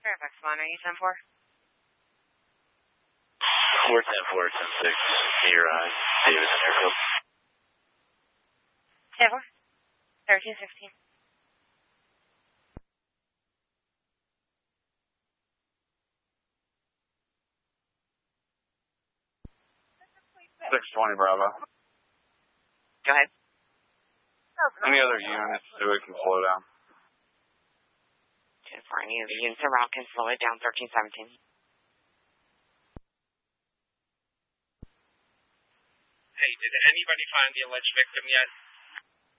Fairfax Line, are you 10-4? 410-4, 10-6, near Davidson Airfield. 10-4, 13-16. 620 Bravo. Go ahead. Any other units so we can slow down? 10-4, any of the units around can slow it down, 13-17. Hey, did anybody find the alleged victim yet?